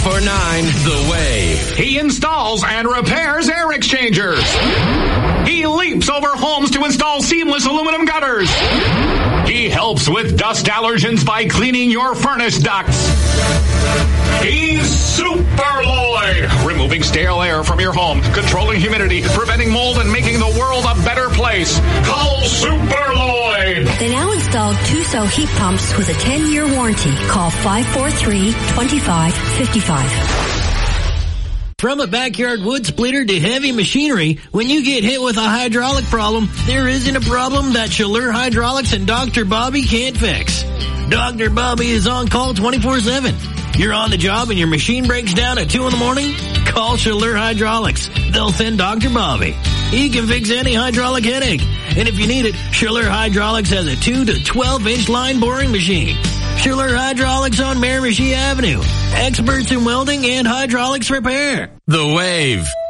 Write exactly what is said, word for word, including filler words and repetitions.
four nine, The Wave. He installs and repairs air exchangers. He leaps over homes to install seamless aluminum gutters. He helps with dust allergens by cleaning your furnace ducts. He's Super Lloyd, removing stale air from your home, controlling humidity, preventing mold, and making the world a better place. Call Super Lloyd. They now install Tuso heat pumps with a ten-year warranty. Call five four three, two five five five. From a backyard wood splitter to heavy machinery, when you get hit with a hydraulic problem, there isn't a problem that Chaleur Hydraulics and Doctor Bobby can't fix. Doctor Bobby is on call twenty-four seven. You're on the job and your machine breaks down at two in the morning? Call Chaleur Hydraulics. They'll send Doctor Bobby. He can fix any hydraulic headache. And if you need it, Chaleur Hydraulics has a two to twelve inch line boring machine. Chaleur Hydraulics on Miramichi Avenue. Experts in welding and hydraulics repair. The Wave.